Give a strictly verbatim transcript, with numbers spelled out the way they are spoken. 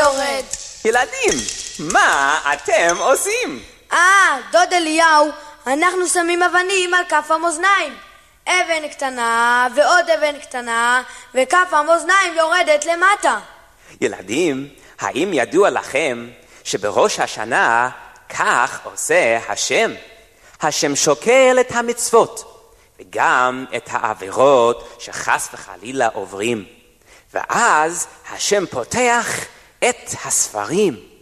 יורד. ילדים, מה אתם עושים? אה, דוד אליהו, אנחנו שמים אבנים על כף המאזניים. אבן קטנה ועוד אבן קטנה, וכף המאזניים יורדת למטה. ילדים, האם ידוע לכם שבראש השנה כך עושה השם? השם שוקל את המצוות וגם את העבירות שחס וחלילה עוברים, ואז השם פותח את הספרים